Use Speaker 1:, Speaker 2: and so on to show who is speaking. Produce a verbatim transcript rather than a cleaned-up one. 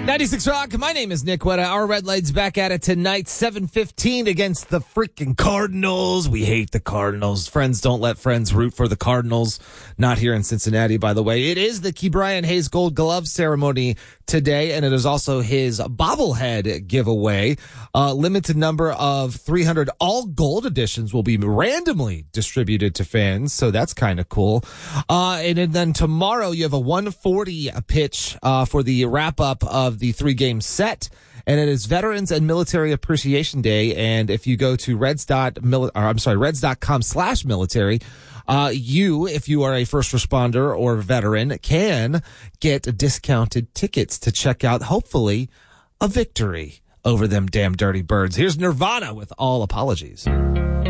Speaker 1: ninety-six Rock, my name is Nick Wetta. Our Red Lights back at it tonight, seven fifteen against the freaking Cardinals. We hate the Cardinals. Friends don't let friends root for the Cardinals. Not here in Cincinnati, by the way. It is the Ke'Bryan Hayes Gold Glove ceremony today, and it is also his bobblehead giveaway. A limited number of three hundred all gold editions will be randomly distributed to fans, so that's kind of cool. Uh, and then tomorrow you have a one forty pitch uh, for the wrap-up of the three-game set, and it is Veterans and Military Appreciation Day. And if you go to reds dot mili- or I'm sorry, reds dot com slash military, uh, you, if you are a first responder or veteran, can get discounted tickets to check out, hopefully, a victory over them damn dirty birds. Here's Nirvana with All Apologies.